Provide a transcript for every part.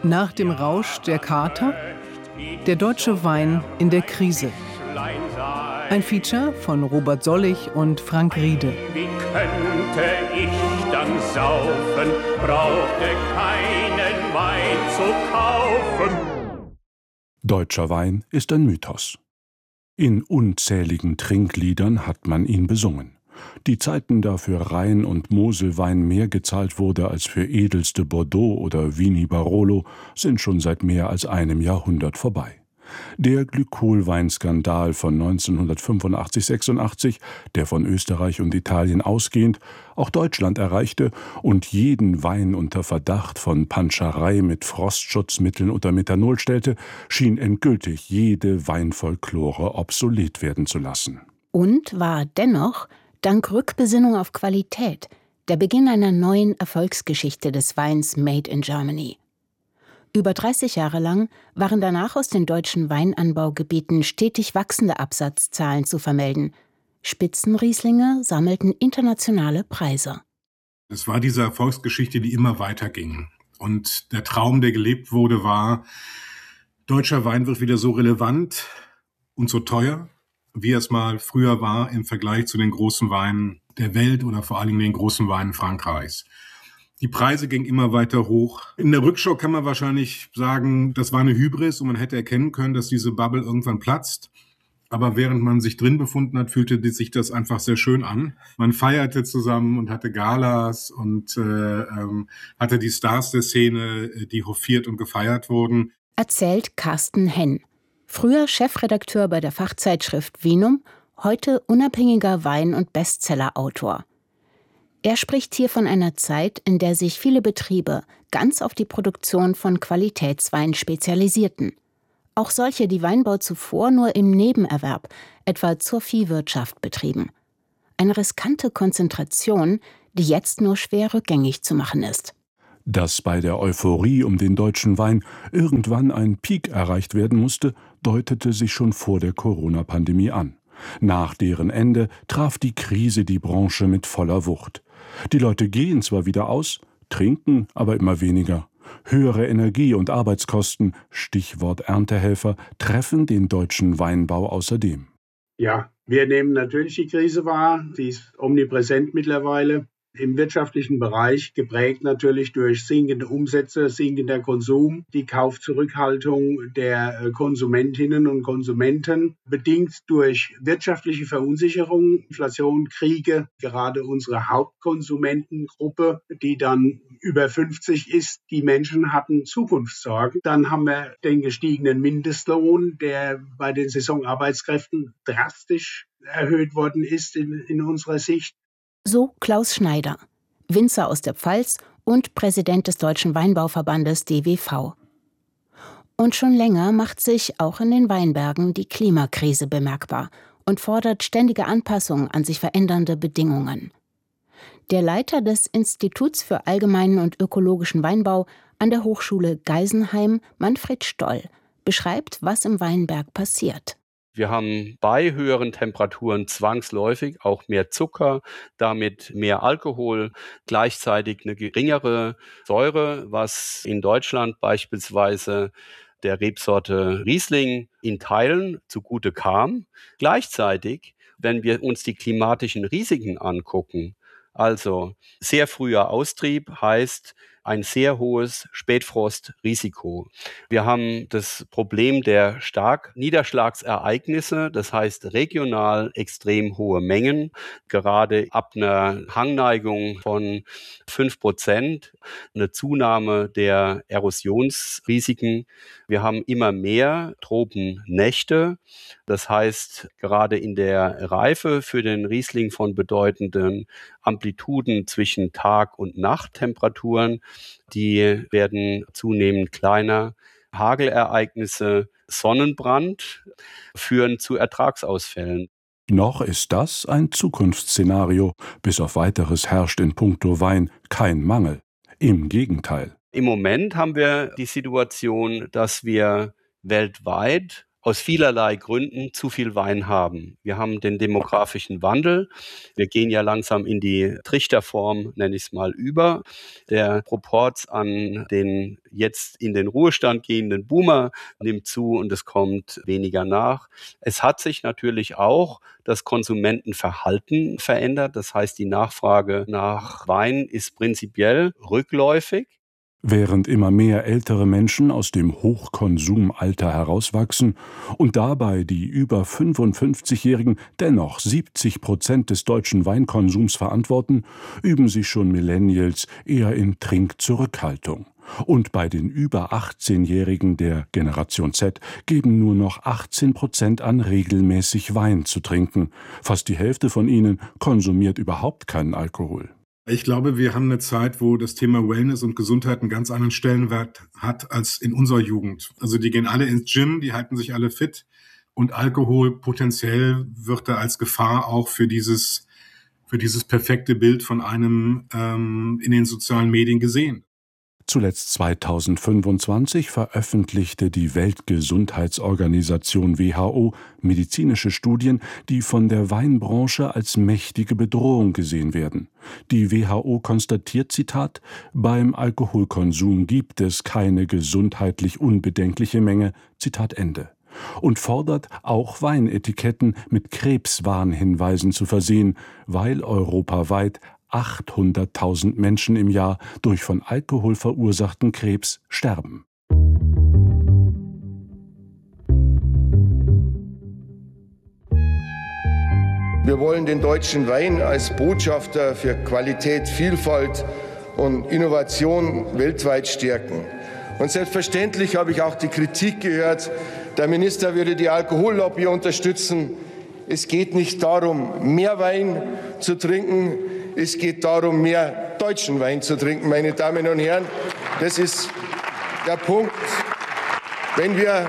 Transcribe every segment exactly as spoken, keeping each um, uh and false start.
Nach dem Rausch der Kater, der deutsche Wein in der Krise. Ein Feature von Robert Sollig und Frank Riede. Wie könnte ich dann saufen, brauchte keinen Wein zu kaufen. Deutscher Wein ist ein Mythos. In unzähligen Trinkliedern hat man ihn besungen. Die Zeiten, da für Rhein- und Moselwein mehr gezahlt wurde als für edelste Bordeaux oder Vini Barolo, sind schon seit mehr als einem Jahrhundert vorbei. Der Glykolweinskandal von neunzehnhundertfünfundachtzig sechsundachtzig, der von Österreich und Italien ausgehend auch Deutschland erreichte und jeden Wein unter Verdacht von Panscherei mit Frostschutzmitteln oder Methanol stellte, schien endgültig jede Weinfolklore obsolet werden zu lassen. Und war dennoch, dank Rückbesinnung auf Qualität, der Beginn einer neuen Erfolgsgeschichte des Weins Made in Germany. Über dreißig Jahre lang waren danach aus den deutschen Weinanbaugebieten stetig wachsende Absatzzahlen zu vermelden. Spitzenrieslinge sammelten internationale Preise. Es war diese Erfolgsgeschichte, die immer weiterging. Und der Traum, der gelebt wurde, war, deutscher Wein wird wieder so relevant und so teuer, wie es mal früher war im Vergleich zu den großen Weinen der Welt oder vor allen Dingen den großen Weinen Frankreichs. Die Preise gingen immer weiter hoch. In der Rückschau kann man wahrscheinlich sagen, das war eine Hybris und man hätte erkennen können, dass diese Bubble irgendwann platzt. Aber während man sich drin befunden hat, fühlte sich das einfach sehr schön an. Man feierte zusammen und hatte Galas und äh, ähm, hatte die Stars der Szene, die hofiert und gefeiert wurden. Erzählt Carsten Henn, früher Chefredakteur bei der Fachzeitschrift Vinum, heute unabhängiger Wein- und Bestsellerautor. Er spricht hier von einer Zeit, in der sich viele Betriebe ganz auf die Produktion von Qualitätswein spezialisierten. Auch solche, die Weinbau zuvor nur im Nebenerwerb, etwa zur Viehwirtschaft, betrieben. Eine riskante Konzentration, die jetzt nur schwer rückgängig zu machen ist. Dass bei der Euphorie um den deutschen Wein irgendwann ein Peak erreicht werden musste, deutete sich schon vor der Corona-Pandemie an. Nach deren Ende traf die Krise die Branche mit voller Wucht. Die Leute gehen zwar wieder aus, trinken aber immer weniger. Höhere Energie- und Arbeitskosten, Stichwort Erntehelfer, treffen den deutschen Weinbau außerdem. Ja, wir nehmen natürlich die Krise wahr, sie ist omnipräsent mittlerweile. Im wirtschaftlichen Bereich geprägt natürlich durch sinkende Umsätze, sinkender Konsum, die Kaufzurückhaltung der Konsumentinnen und Konsumenten, bedingt durch wirtschaftliche Verunsicherung, Inflation, Kriege, gerade unsere Hauptkonsumentengruppe, die dann über fünfzig ist, die Menschen hatten Zukunftssorgen. Dann haben wir den gestiegenen Mindestlohn, der bei den Saisonarbeitskräften drastisch erhöht worden ist in, in unserer Sicht. So Klaus Schneider, Winzer aus der Pfalz und Präsident des Deutschen Weinbauverbandes D W V. Und schon länger macht sich auch in den Weinbergen die Klimakrise bemerkbar und fordert ständige Anpassung an sich verändernde Bedingungen. Der Leiter des Instituts für allgemeinen und ökologischen Weinbau an der Hochschule Geisenheim, Manfred Stoll, beschreibt, was im Weinberg passiert. Wir haben bei höheren Temperaturen zwangsläufig auch mehr Zucker, damit mehr Alkohol, gleichzeitig eine geringere Säure, was in Deutschland beispielsweise der Rebsorte Riesling in Teilen zugute kam. Gleichzeitig, wenn wir uns die klimatischen Risiken angucken, also sehr früher Austrieb heißt ein sehr hohes Spätfrostrisiko. Wir haben das Problem der Starkniederschlagsereignisse, das heißt regional extrem hohe Mengen, gerade ab einer Hangneigung von fünf Prozent, eine Zunahme der Erosionsrisiken. Wir haben immer mehr Tropennächte, das heißt gerade in der Reife für den Riesling von bedeutenden Amplituden zwischen Tag- und Nachttemperaturen. Die werden zunehmend kleiner. Hagelereignisse, Sonnenbrand führen zu Ertragsausfällen. Noch ist das ein Zukunftsszenario. Bis auf Weiteres herrscht in puncto Wein kein Mangel. Im Gegenteil. Im Moment haben wir die Situation, dass wir weltweit aus vielerlei Gründen zu viel Wein haben. Wir haben den demografischen Wandel. Wir gehen ja langsam in die Trichterform, nenne ich es mal, über. Der Proporz an den jetzt in den Ruhestand gehenden Boomer nimmt zu und es kommt weniger nach. Es hat sich natürlich auch das Konsumentenverhalten verändert. Das heißt, die Nachfrage nach Wein ist prinzipiell rückläufig. Während immer mehr ältere Menschen aus dem Hochkonsumalter herauswachsen und dabei die über fünfundfünfzigjährigen dennoch siebzig Prozent des deutschen Weinkonsums verantworten, üben sich schon Millennials eher in Trinkzurückhaltung. Und bei den über achtzehnjährigen der Generation Z geben nur noch achtzehn Prozent an, regelmäßig Wein zu trinken. Fast die Hälfte von ihnen konsumiert überhaupt keinen Alkohol. Ich glaube, wir haben eine Zeit, wo das Thema Wellness und Gesundheit einen ganz anderen Stellenwert hat als in unserer Jugend. Also die gehen alle ins Gym, die halten sich alle fit und Alkohol potenziell wird da als Gefahr auch für dieses, für dieses perfekte Bild von einem ähm, in den sozialen Medien gesehen. Zuletzt zweitausendfünfundzwanzig veröffentlichte die Weltgesundheitsorganisation W H O medizinische Studien, die von der Weinbranche als mächtige Bedrohung gesehen werden. Die W H O konstatiert, Zitat, beim Alkoholkonsum gibt es keine gesundheitlich unbedenkliche Menge, Zitat Ende. Und fordert, auch Weinetiketten mit Krebswarnhinweisen zu versehen, weil europaweit achthunderttausend Menschen im Jahr durch von Alkohol verursachten Krebs sterben. Wir wollen den deutschen Wein als Botschafter für Qualität, Vielfalt und Innovation weltweit stärken. Und selbstverständlich habe ich auch die Kritik gehört, der Minister würde die Alkohollobby unterstützen. Es geht nicht darum, mehr Wein zu trinken. Es geht darum, mehr deutschen Wein zu trinken, meine Damen und Herren. Das ist der Punkt. Wenn wir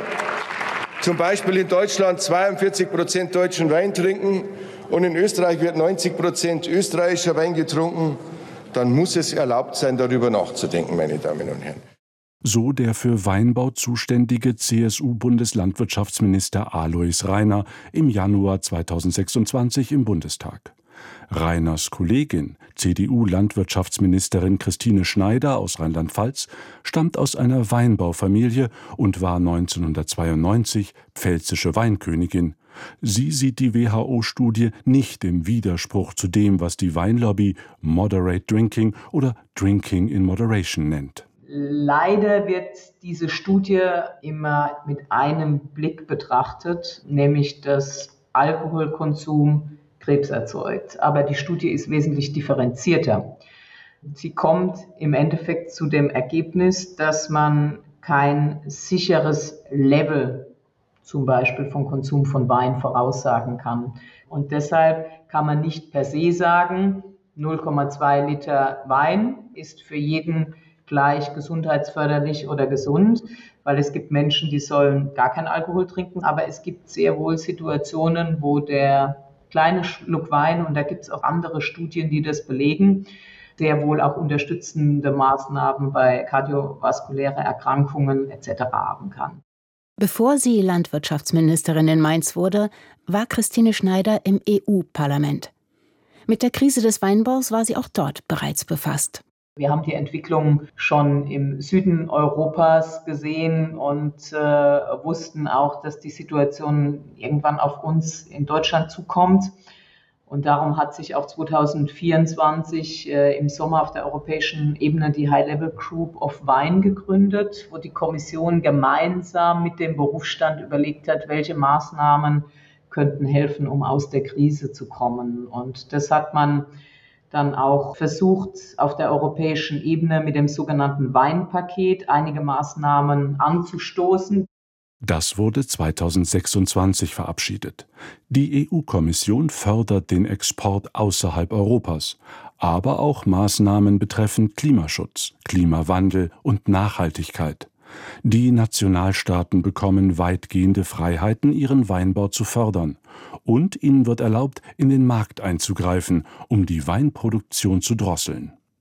zum Beispiel in Deutschland zweiundvierzig Prozent deutschen Wein trinken und in Österreich wird neunzig Prozent österreichischer Wein getrunken, dann muss es erlaubt sein, darüber nachzudenken, meine Damen und Herren. So der für Weinbau zuständige C S U-Bundeslandwirtschaftsminister Alois Rainer im Januar zweitausendsechsundzwanzig im Bundestag. Rainers Kollegin, C D U-Landwirtschaftsministerin Christine Schneider aus Rheinland-Pfalz, stammt aus einer Weinbaufamilie und war neunzehnhundertzweiundneunzig pfälzische Weinkönigin. Sie sieht die W H O-Studie nicht im Widerspruch zu dem, was die Weinlobby Moderate Drinking oder Drinking in Moderation nennt. Leider wird diese Studie immer mit einem Blick betrachtet, nämlich dass Alkoholkonsum Krebs erzeugt. Aber die Studie ist wesentlich differenzierter. Sie kommt im Endeffekt zu dem Ergebnis, dass man kein sicheres Level zum Beispiel von Konsum von Wein voraussagen kann. Und deshalb kann man nicht per se sagen, null Komma zwei Liter Wein ist für jeden gleich gesundheitsförderlich oder gesund, weil es gibt Menschen, die sollen gar keinen Alkohol trinken, aber es gibt sehr wohl Situationen, wo der kleine Schluck Wein, und da gibt es auch andere Studien, die das belegen, sehr wohl auch unterstützende Maßnahmen bei kardiovaskulären Erkrankungen et cetera haben kann. Bevor sie Landwirtschaftsministerin in Mainz wurde, war Christine Schneider im E U-Parlament. Mit der Krise des Weinbaus war sie auch dort bereits befasst. Wir haben die Entwicklung schon im Süden Europas gesehen und äh, wussten auch, dass die Situation irgendwann auf uns in Deutschland zukommt. Und darum hat sich auch zweitausendvierundzwanzig äh, im Sommer auf der europäischen Ebene die High-Level Group of Wine gegründet, wo die Kommission gemeinsam mit dem Berufsstand überlegt hat, welche Maßnahmen könnten helfen, um aus der Krise zu kommen. Und das hat man dann auch versucht, auf der europäischen Ebene mit dem sogenannten Weinpaket einige Maßnahmen anzustoßen. Das wurde zweitausendsechsundzwanzig verabschiedet. Die E U-Kommission fördert den Export außerhalb Europas, aber auch Maßnahmen betreffend Klimaschutz, Klimawandel und Nachhaltigkeit. Die Nationalstaaten bekommen weitgehende Freiheiten, ihren Weinbau zu fördern. Und ihnen wird erlaubt, in den Markt einzugreifen, um die Weinproduktion zu drosseln.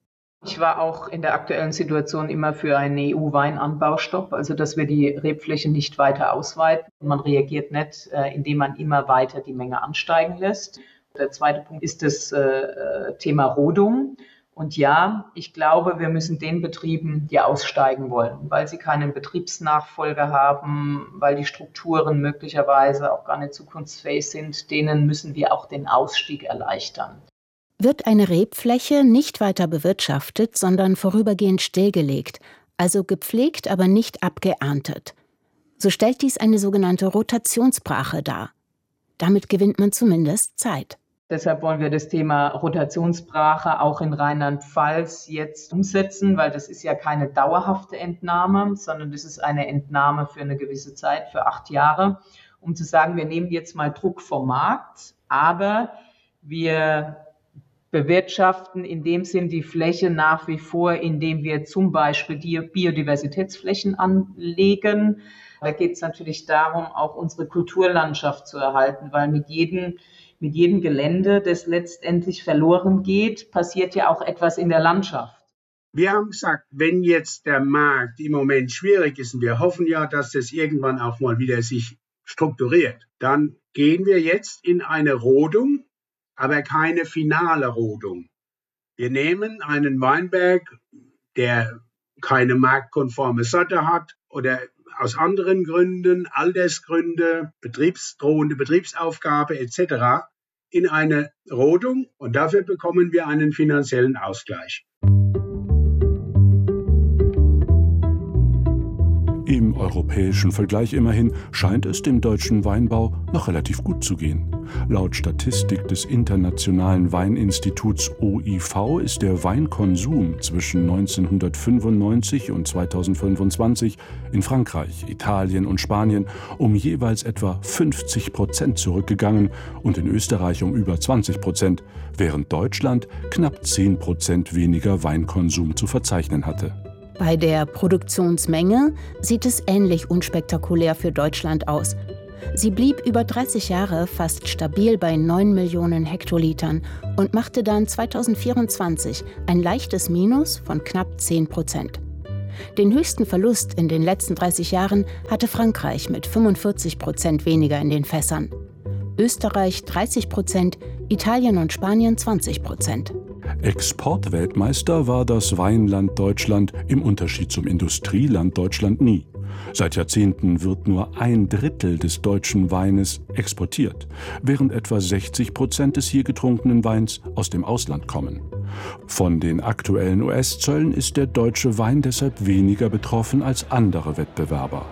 Ich war auch in der aktuellen Situation immer für einen E U-Weinanbaustopp, also dass wir die Rebfläche nicht weiter ausweiten. Man reagiert nicht, indem man immer weiter die Menge ansteigen lässt. Der zweite Punkt ist das äh, Thema Rodung. Und ja, ich glaube, wir müssen den Betrieben, die aussteigen wollen, weil sie keinen Betriebsnachfolger haben, weil die Strukturen möglicherweise auch gar nicht zukunftsfähig sind, denen müssen wir auch den Ausstieg erleichtern. Wird eine Rebfläche nicht weiter bewirtschaftet, sondern vorübergehend stillgelegt, also gepflegt, aber nicht abgeerntet, so stellt dies eine sogenannte Rotationsbrache dar. Damit gewinnt man zumindest Zeit. Deshalb wollen wir das Thema Rotationsbrache auch in Rheinland-Pfalz jetzt umsetzen, weil das ist ja keine dauerhafte Entnahme, sondern das ist eine Entnahme für eine gewisse Zeit, für acht Jahre, um zu sagen, wir nehmen jetzt mal Druck vom Markt, aber wir bewirtschaften in dem Sinn die Fläche nach wie vor, indem wir zum Beispiel die Biodiversitätsflächen anlegen. Da geht es natürlich darum, auch unsere Kulturlandschaft zu erhalten, weil mit jedem Mit jedem Gelände, das letztendlich verloren geht, passiert ja auch etwas in der Landschaft. Wir haben gesagt, wenn jetzt der Markt im Moment schwierig ist, und wir hoffen ja, dass das irgendwann auch mal wieder sich strukturiert, dann gehen wir jetzt in eine Rodung, aber keine finale Rodung. Wir nehmen einen Weinberg, der keine marktkonforme Sorte hat oder aus anderen Gründen, Altersgründe, betriebsdrohende Betriebsaufgabe et cetera, in eine Rodung und dafür bekommen wir einen finanziellen Ausgleich. Im europäischen Vergleich immerhin scheint es dem deutschen Weinbau noch relativ gut zu gehen. Laut Statistik des Internationalen Weininstituts O I V ist der Weinkonsum zwischen neunzehnhundertfünfundneunzig und zweitausendfünfundzwanzig in Frankreich, Italien und Spanien um jeweils etwa fünfzig Prozent zurückgegangen und in Österreich um über zwanzig Prozent, während Deutschland knapp zehn Prozent weniger Weinkonsum zu verzeichnen hatte. Bei der Produktionsmenge sieht es ähnlich unspektakulär für Deutschland aus. Sie blieb über dreißig Jahre fast stabil bei neun Millionen Hektolitern und machte dann zweitausendvierundzwanzig ein leichtes Minus von knapp zehn Prozent. Den höchsten Verlust in den letzten dreißig Jahren hatte Frankreich mit fünfundvierzig Prozent weniger in den Fässern. Österreich dreißig Prozent, Italien und Spanien zwanzig Prozent. Exportweltmeister war das Weinland Deutschland im Unterschied zum Industrieland Deutschland nie. Seit Jahrzehnten wird nur ein Drittel des deutschen Weines exportiert, während etwa sechzig Prozent des hier getrunkenen Weins aus dem Ausland kommen. Von den aktuellen U S-Zöllen ist der deutsche Wein deshalb weniger betroffen als andere Wettbewerber.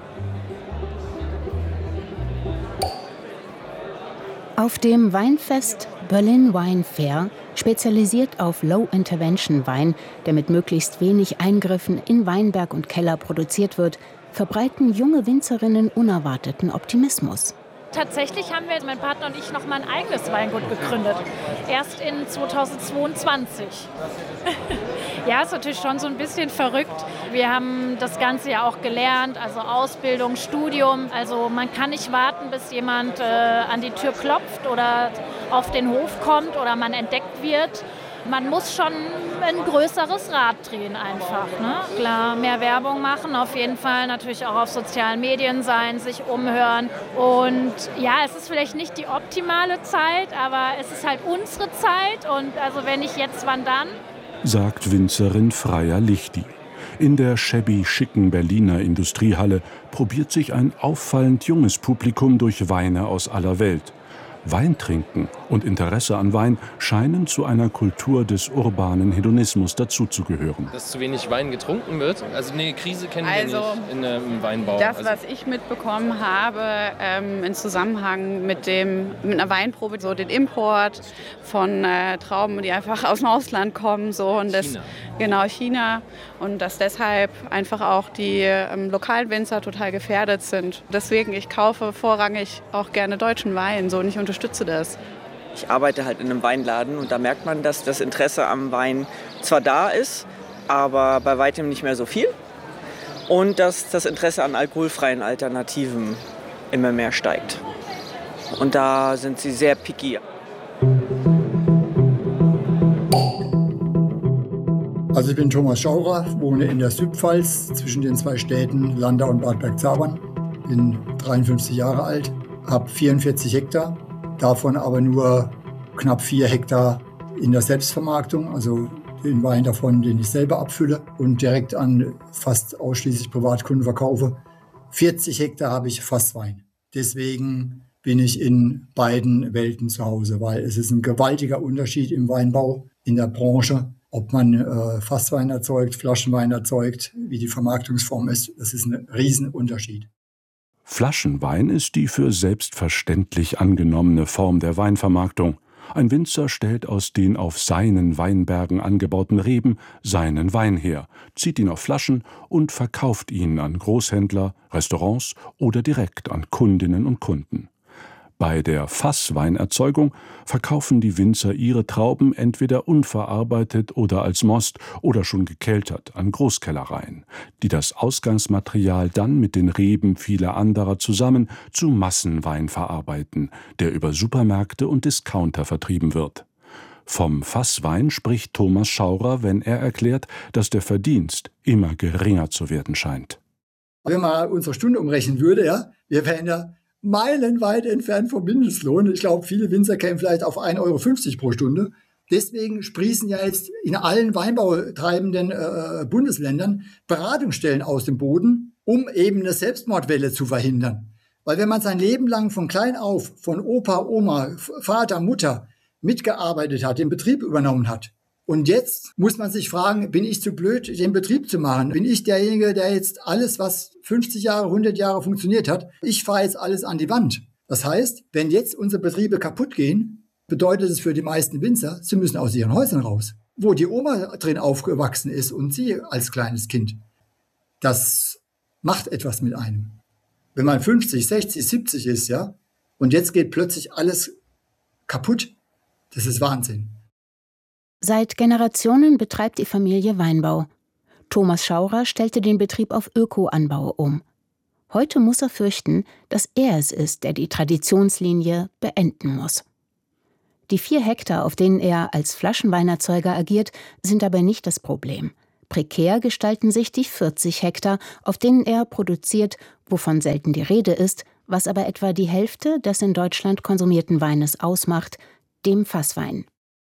Auf dem Weinfest Berlin Wine Fair, spezialisiert auf Low-Intervention-Wein, der mit möglichst wenig Eingriffen in Weinberg und Keller produziert wird, verbreiten junge Winzerinnen unerwarteten Optimismus. Tatsächlich haben wir, mein Partner und ich, noch mal ein eigenes Weingut gegründet. Erst in zweitausendzweiundzwanzig. Ja, ist natürlich schon so ein bisschen verrückt. Wir haben das Ganze ja auch gelernt, also Ausbildung, Studium. Also man kann nicht warten, bis jemand äh, an die Tür klopft oder auf den Hof kommt oder man entdeckt wird. Man muss schon ein größeres Rad drehen einfach. Ne? Klar, mehr Werbung machen, auf jeden Fall natürlich auch auf sozialen Medien sein, sich umhören. Und ja, es ist vielleicht nicht die optimale Zeit, aber es ist halt unsere Zeit. Und also wenn nicht jetzt, wann dann? Sagt Winzerin Freya Lichti. In der shabby schicken Berliner Industriehalle probiert sich ein auffallend junges Publikum durch Weine aus aller Welt. Weintrinken und Interesse an Wein scheinen zu einer Kultur des urbanen Hedonismus dazuzugehören. Dass zu wenig Wein getrunken wird? Also eine Krise kennen also, wir nicht in, äh, im Weinbau. Das, also, was ich mitbekommen habe ähm, im Zusammenhang mit, dem, mit einer Weinprobe, so den Import von äh, Trauben, die einfach aus dem Ausland kommen. So, und das, China. Genau, China. Und dass deshalb einfach auch die ähm, lokalen Winzer total gefährdet sind. Deswegen, ich kaufe vorrangig auch gerne deutschen Wein. So, und ich unterstütze das. Ich arbeite halt in einem Weinladen und da merkt man, dass das Interesse am Wein zwar da ist, aber bei weitem nicht mehr so viel. Und dass das Interesse an alkoholfreien Alternativen immer mehr steigt. Und da sind sie sehr picky. Also ich bin Thomas Schaurer, wohne in der Südpfalz zwischen den zwei Städten Landau und Bad Bergzabern. Bin dreiundfünfzig Jahre alt, habe vierundvierzig Hektar, davon aber nur knapp vier Hektar in der Selbstvermarktung, also den Wein davon, den ich selber abfülle und direkt an fast ausschließlich Privatkunden verkaufe. vierzig Hektar habe ich Fasswein. Deswegen bin ich in beiden Welten zu Hause, weil es ist ein gewaltiger Unterschied im Weinbau, in der Branche, ob man äh, Fasswein erzeugt, Flaschenwein erzeugt, wie die Vermarktungsform ist. Das ist ein Riesenunterschied. Flaschenwein ist die für selbstverständlich angenommene Form der Weinvermarktung. Ein Winzer stellt aus den auf seinen Weinbergen angebauten Reben seinen Wein her, zieht ihn auf Flaschen und verkauft ihn an Großhändler, Restaurants oder direkt an Kundinnen und Kunden. Bei der Fassweinerzeugung verkaufen die Winzer ihre Trauben entweder unverarbeitet oder als Most oder schon gekeltert an Großkellereien, die das Ausgangsmaterial dann mit den Reben vieler anderer zusammen zu Massenwein verarbeiten, der über Supermärkte und Discounter vertrieben wird. Vom Fasswein spricht Thomas Schaurer, wenn er erklärt, dass der Verdienst immer geringer zu werden scheint. Wenn man unsere Stunde umrechnen würde, ja, wir wären ja meilenweit entfernt vom Mindestlohn. Ich glaube, viele Winzer kämen vielleicht auf ein Euro fünfzig pro Stunde. Deswegen sprießen ja jetzt in allen weinbautreibenden äh, Bundesländern Beratungsstellen aus dem Boden, um eben eine Selbstmordwelle zu verhindern. Weil wenn man sein Leben lang von klein auf, von Opa, Oma, Vater, Mutter mitgearbeitet hat, den Betrieb übernommen hat, und jetzt muss man sich fragen, bin ich zu blöd, den Betrieb zu machen? Bin ich derjenige, der jetzt alles, was fünfzig Jahre, hundert Jahre funktioniert hat, ich fahre jetzt alles an die Wand? Das heißt, wenn jetzt unsere Betriebe kaputt gehen, bedeutet es für die meisten Winzer, sie müssen aus ihren Häusern raus, wo die Oma drin aufgewachsen ist und sie als kleines Kind. Das macht etwas mit einem. Wenn man fünfzig, sechzig, siebzig ist, ja, und jetzt geht plötzlich alles kaputt, das ist Wahnsinn. Seit Generationen betreibt die Familie Weinbau. Thomas Schaurer stellte den Betrieb auf Öko-Anbau um. Heute muss er fürchten, dass er es ist, der die Traditionslinie beenden muss. Die vier Hektar, auf denen er als Flaschenweinerzeuger agiert, sind dabei nicht das Problem. Prekär gestalten sich die vierzig Hektar, auf denen er produziert, wovon selten die Rede ist, was aber etwa die Hälfte des in Deutschland konsumierten Weines ausmacht, dem Fasswein.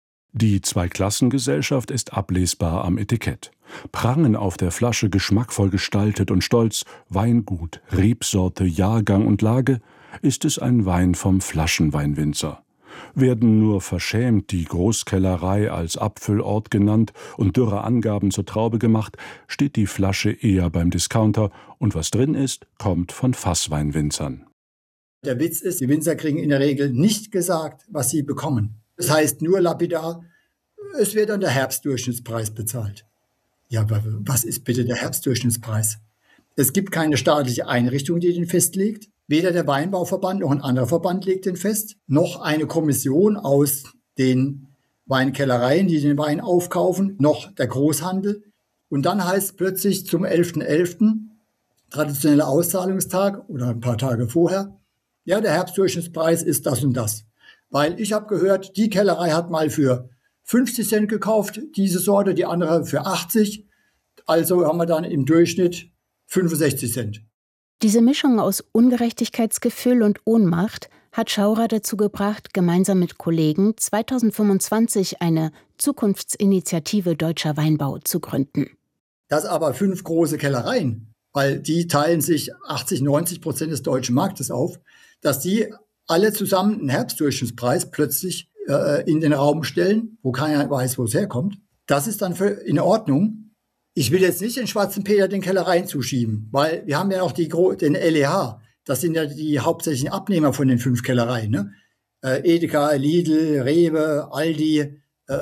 Die Zweiklassengesellschaft ist ablesbar am Etikett. Prangen auf der Flasche geschmackvoll gestaltet und stolz Weingut, Rebsorte, Jahrgang und Lage, ist es ein Wein vom Flaschenweinwinzer. Werden nur verschämt die Großkellerei als Abfüllort genannt und dürre Angaben zur Traube gemacht, steht die Flasche eher beim Discounter und was drin ist, kommt von Fassweinwinzern. Der Witz ist, die Winzer kriegen in der Regel nicht gesagt, was sie bekommen. Das heißt nur lapidar, es wird dann der Herbstdurchschnittspreis bezahlt. Ja, aber was ist bitte der Herbstdurchschnittspreis? Es gibt keine staatliche Einrichtung, die den festlegt. Weder der Weinbauverband noch ein anderer Verband legt den fest, noch eine Kommission aus den Weinkellereien, die den Wein aufkaufen, noch der Großhandel. Und dann heißt plötzlich zum elften elften traditioneller Auszahlungstag oder ein paar Tage vorher, ja, der Herbstdurchschnittspreis ist das und das. Weil ich habe gehört, die Kellerei hat mal für fünfzig Cent gekauft, diese Sorte, die andere für achtzig. Also haben wir dann im Durchschnitt fünfundsechzig Cent. Diese Mischung aus Ungerechtigkeitsgefühl und Ohnmacht hat Schaurer dazu gebracht, gemeinsam mit Kollegen zweitausendfünfundzwanzig eine Zukunftsinitiative Deutscher Weinbau zu gründen. Das aber fünf große Kellereien, weil die teilen sich achtzig, neunzig Prozent des deutschen Marktes auf, dass die alle zusammen einen Herbstdurchschnittspreis plötzlich äh, in den Raum stellen, wo keiner weiß, wo es herkommt. Das ist dann für, in Ordnung. Ich will jetzt nicht den schwarzen Peter den Kellereien zuschieben, weil wir haben ja auch die, den L E H. Das sind ja die hauptsächlichen Abnehmer von den fünf Kellereien. Ne? Äh, Edeka, Lidl, Rewe, Aldi, äh,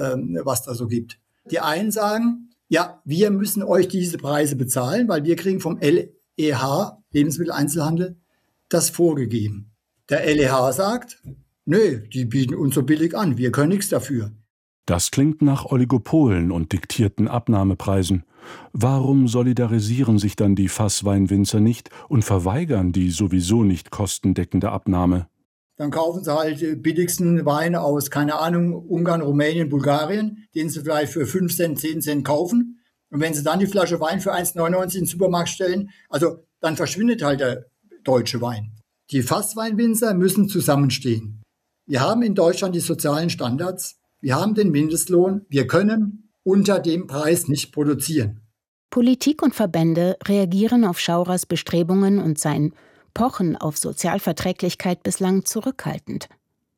was da so gibt. Die einen sagen, ja, wir müssen euch diese Preise bezahlen, weil wir kriegen vom L E H, Lebensmitteleinzelhandel, das vorgegeben. Der L E H sagt, nö, die bieten uns so billig an, wir können nichts dafür. Das klingt nach Oligopolen und diktierten Abnahmepreisen. Warum solidarisieren sich dann die Fassweinwinzer nicht und verweigern die sowieso nicht kostendeckende Abnahme? Dann kaufen sie halt die billigsten Weine aus, keine Ahnung, Ungarn, Rumänien, Bulgarien, den sie vielleicht für fünf Cent, zehn Cent kaufen. Und wenn sie dann die Flasche Wein für eins neunundneunzig in den Supermarkt stellen, also dann verschwindet halt der deutsche Wein. Die Fassweinwinzer müssen zusammenstehen. Wir haben in Deutschland die sozialen Standards, wir haben den Mindestlohn, wir können unter dem Preis nicht produzieren. Politik und Verbände reagieren auf Schaurers Bestrebungen und sein Pochen auf Sozialverträglichkeit bislang zurückhaltend.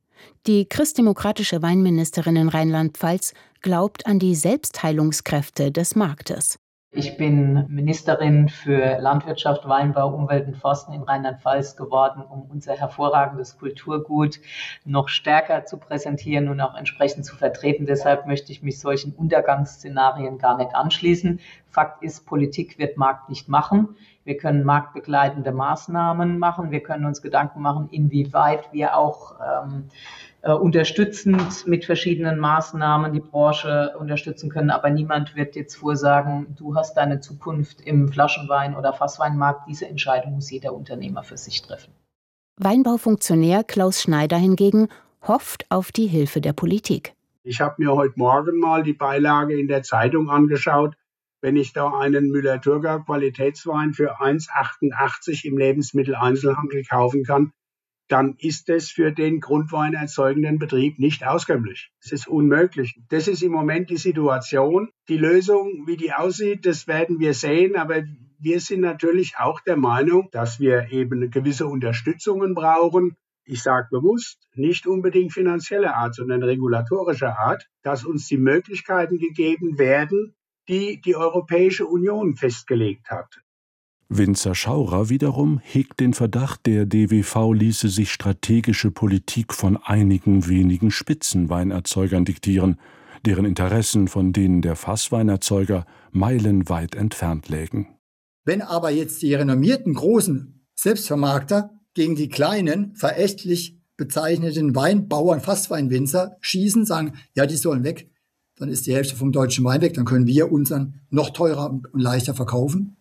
Die christdemokratische Weinministerin in Rheinland-Pfalz glaubt an die Selbstheilungskräfte des Marktes. Ich bin Ministerin für Landwirtschaft, Weinbau, Umwelt und Forsten in Rheinland-Pfalz geworden, um unser hervorragendes Kulturgut noch stärker zu präsentieren und auch entsprechend zu vertreten. Deshalb möchte ich mich solchen Untergangsszenarien gar nicht anschließen. Fakt ist, Politik wird Markt nicht machen. Wir können marktbegleitende Maßnahmen machen. Wir können uns Gedanken machen, inwieweit wir auch ähm, äh, unterstützend mit verschiedenen Maßnahmen die Branche unterstützen können. Aber niemand wird jetzt vorsagen, du hast deine Zukunft im Flaschenwein- oder Fassweinmarkt. Diese Entscheidung muss jeder Unternehmer für sich treffen. Weinbaufunktionär Klaus Schneider hingegen hofft auf die Hilfe der Politik. Ich habe mir heute Morgen mal die Beilage in der Zeitung angeschaut. Wenn ich da einen Müller-Thurgau Qualitätswein für eins achtundachtzig im Lebensmitteleinzelhandel kaufen kann, dann ist es für den grundweinerzeugenden Betrieb nicht auskömmlich. Es ist unmöglich. Das ist im Moment die Situation. Die Lösung, wie die aussieht, das werden wir sehen. Aber wir sind natürlich auch der Meinung, dass wir eben eine gewisse Unterstützungen brauchen. Ich sage bewusst, nicht unbedingt finanzieller Art, sondern regulatorischer Art, dass uns die Möglichkeiten gegeben werden, die die Europäische Union festgelegt hat. Winzer Schaurer wiederum hegt den Verdacht, der D W V ließe sich strategische Politik von einigen wenigen Spitzenweinerzeugern diktieren, deren Interessen von denen der Fassweinerzeuger meilenweit entfernt lägen. Wenn aber jetzt die renommierten großen Selbstvermarkter gegen die kleinen, verächtlich bezeichneten Weinbauern, Fassweinwinzer schießen, sagen, ja, die sollen weg, dann ist die Hälfte vom deutschen Wein weg, dann können wir unseren noch teurer und leichter verkaufen.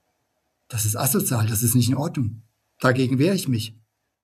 Das ist asozial, das ist nicht in Ordnung. Dagegen wehre ich mich.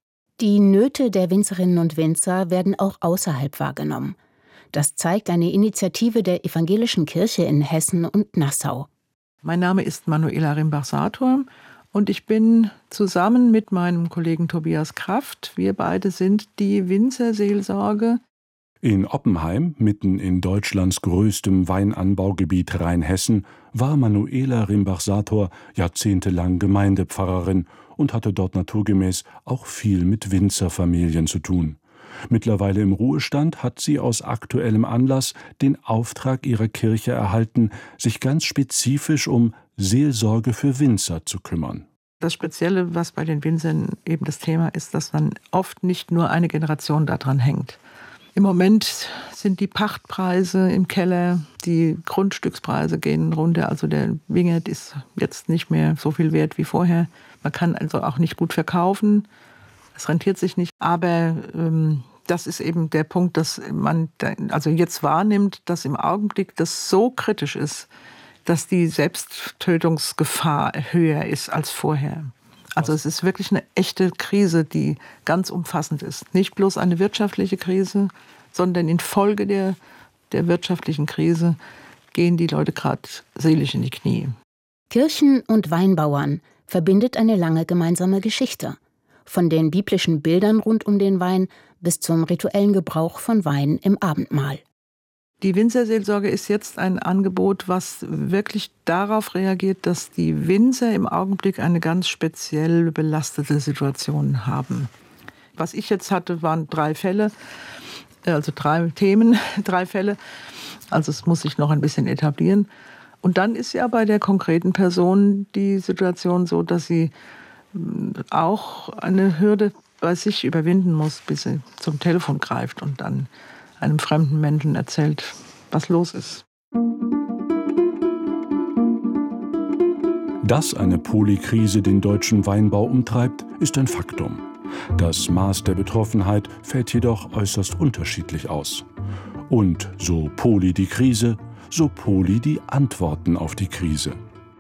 Die Nöte der Winzerinnen und Winzer werden auch außerhalb wahrgenommen. Das zeigt eine Initiative der Evangelischen Kirche in Hessen und Nassau. Mein Name ist Manuela Rimbach-Sator und ich bin zusammen mit meinem Kollegen Tobias Kraft, wir beide sind die Winzerseelsorge. In Oppenheim, mitten in Deutschlands größtem Weinanbaugebiet Rheinhessen, war Manuela Rimbach-Sator jahrzehntelang Gemeindepfarrerin und hatte dort naturgemäß auch viel mit Winzerfamilien zu tun. Mittlerweile im Ruhestand hat sie aus aktuellem Anlass den Auftrag ihrer Kirche erhalten, sich ganz spezifisch um Seelsorge für Winzer zu kümmern. Das Spezielle, was bei den Winzern eben das Thema ist, dass man oft nicht nur eine Generation daran hängt. Im Moment sind die Pachtpreise im Keller, die Grundstückspreise gehen runter. Also der Wingert ist jetzt nicht mehr so viel wert wie vorher. Man kann also auch nicht gut verkaufen. Es rentiert sich nicht. Aber ähm, das ist eben der Punkt, dass man also jetzt wahrnimmt, dass im Augenblick das so kritisch ist, dass die Selbsttötungsgefahr höher ist als vorher. Also es ist wirklich eine echte Krise, die ganz umfassend ist. Nicht bloß eine wirtschaftliche Krise, sondern infolge der, der wirtschaftlichen Krise gehen die Leute gerade seelisch in die Knie. Kirchen und Weinbauern verbindet eine lange gemeinsame Geschichte. Von den biblischen Bildern rund um den Wein bis zum rituellen Gebrauch von Wein im Abendmahl. Die Winzerseelsorge ist jetzt ein Angebot, was wirklich darauf reagiert, dass die Winzer im Augenblick eine ganz speziell belastete Situation haben. Was ich jetzt hatte, waren drei Fälle, also drei Themen, drei Fälle. Also es muss sich noch ein bisschen etablieren. Und dann ist ja bei der konkreten Person die Situation so, dass sie auch eine Hürde bei sich überwinden muss, bis sie zum Telefon greift und dann einem fremden Menschen erzählt, was los ist. Dass eine Polykrise den deutschen Weinbau umtreibt, ist ein Faktum. Das Maß der Betroffenheit fällt jedoch äußerst unterschiedlich aus. Und so poly die Krise, so poly die Antworten auf die Krise.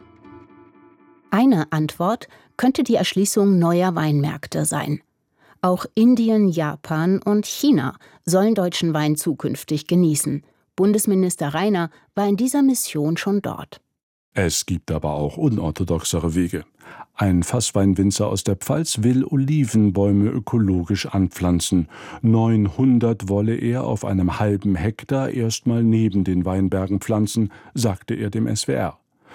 Eine Antwort könnte die Erschließung neuer Weinmärkte sein. Auch Indien, Japan und China sollen deutschen Wein zukünftig genießen. Bundesminister Rainer war in dieser Mission schon dort. Es gibt aber auch unorthodoxere Wege. Ein Fassweinwinzer aus der Pfalz will Olivenbäume ökologisch anpflanzen. neunhundert wolle er auf einem halben Hektar erstmal neben den Weinbergen pflanzen, sagte er dem S W R.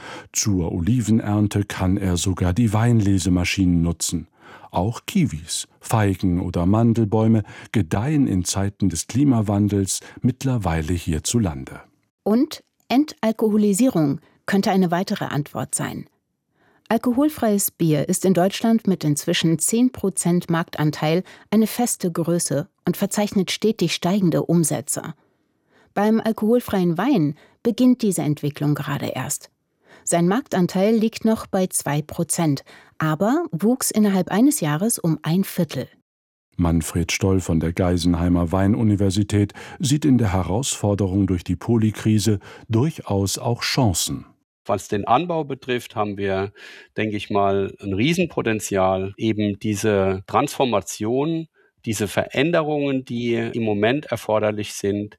Zur Olivenernte kann er sogar die Weinlesemaschinen nutzen. Auch Kiwis, Feigen oder Mandelbäume gedeihen in Zeiten des Klimawandels mittlerweile hierzulande. Und Entalkoholisierung könnte eine weitere Antwort sein. Alkoholfreies Bier ist in Deutschland mit inzwischen zehn Prozent Marktanteil eine feste Größe und verzeichnet stetig steigende Umsätze. Beim alkoholfreien Wein beginnt diese Entwicklung gerade erst. Sein Marktanteil liegt noch bei zwei Prozent, aber wuchs innerhalb eines Jahres um ein Viertel. Manfred Stoll von der Geisenheimer Weinuniversität sieht in der Herausforderung durch die Polykrise durchaus auch Chancen. Was den Anbau betrifft, haben wir, denke ich mal, ein Riesenpotenzial, eben diese Transformation, diese Veränderungen, die im Moment erforderlich sind,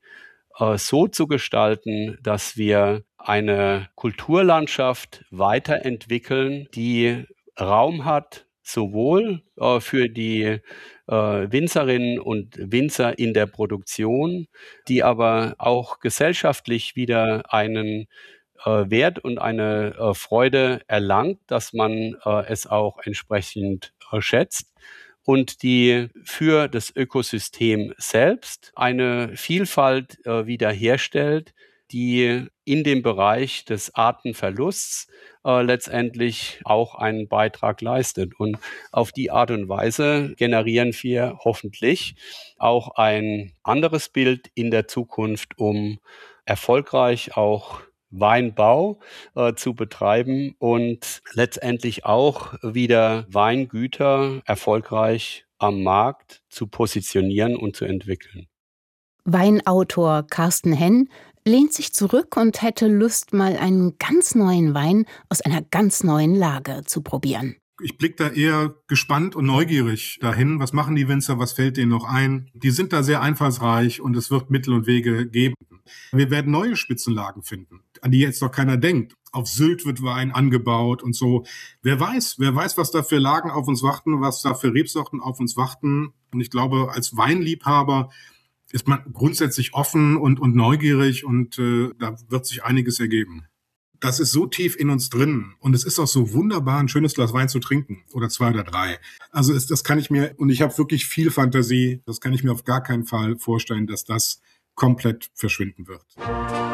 so zu gestalten, dass wir eine Kulturlandschaft weiterentwickeln, die Raum hat, sowohl für die Winzerinnen und Winzer in der Produktion, die aber auch gesellschaftlich wieder einen Wert und eine Freude erlangt, dass man es auch entsprechend schätzt und die für das Ökosystem selbst eine Vielfalt wiederherstellt, die in dem Bereich des Artenverlusts äh, letztendlich auch einen Beitrag leistet. Und auf die Art und Weise generieren wir hoffentlich auch ein anderes Bild in der Zukunft, um erfolgreich auch Weinbau äh, zu betreiben und letztendlich auch wieder Weingüter erfolgreich am Markt zu positionieren und zu entwickeln. Weinautor Carsten Henn lehnt sich zurück und hätte Lust, mal einen ganz neuen Wein aus einer ganz neuen Lage zu probieren. Ich blicke da eher gespannt und neugierig dahin. Was machen die Winzer? Was fällt denen noch ein? Die sind da sehr einfallsreich und es wird Mittel und Wege geben. Wir werden neue Spitzenlagen finden, an die jetzt noch keiner denkt. Auf Sylt wird Wein angebaut und so. Wer weiß, wer weiß, was da für Lagen auf uns warten, was da für Rebsorten auf uns warten. Und ich glaube, als Weinliebhaber ist man grundsätzlich offen und, und neugierig und äh, da wird sich einiges ergeben. Das ist so tief in uns drin und es ist auch so wunderbar, ein schönes Glas Wein zu trinken oder zwei oder drei. Also ist, das kann ich mir, und ich habe wirklich viel Fantasie, das kann ich mir auf gar keinen Fall vorstellen, dass das komplett verschwinden wird.